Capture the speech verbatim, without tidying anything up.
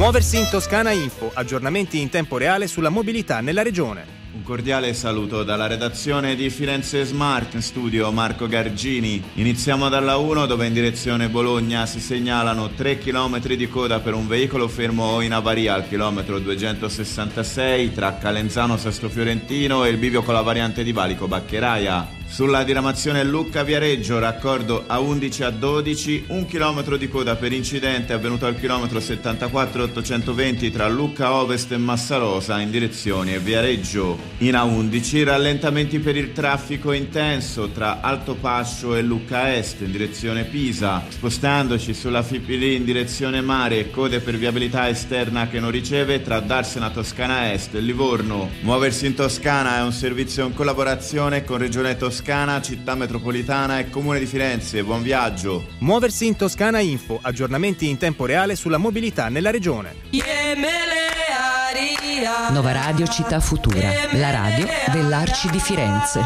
Muoversi in Toscana Info, aggiornamenti in tempo reale sulla mobilità nella regione. Un cordiale saluto dalla redazione di Firenze Smart, in studio Marco Gargini. Iniziamo dalla uno, dove in direzione Bologna si segnalano tre chilometri di coda per un veicolo fermo o in avaria al chilometro duecentosessantasei tra Calenzano Sesto Fiorentino e il bivio con la variante di Valico Baccheraia. Sulla diramazione Lucca-Viareggio, raccordo A undici a dodici, un chilometro di coda per incidente avvenuto al chilometro settantaquattro ottocentoventi tra Lucca Ovest e Massarosa in direzione Viareggio. In A undici rallentamenti per il traffico intenso tra Alto Pascio e Lucca Est in direzione Pisa. Spostandoci sulla Fipili in direzione mare e code per viabilità esterna che non riceve tra Darsena Toscana Est e Livorno. Muoversi in Toscana è un servizio in collaborazione con Regione Toscana, Città Metropolitana e Comune di Firenze. Buon viaggio. Muoversi in Toscana Info, aggiornamenti in tempo reale sulla mobilità nella regione. Nova Radio Città Futura, la radio dell'Arci di Firenze.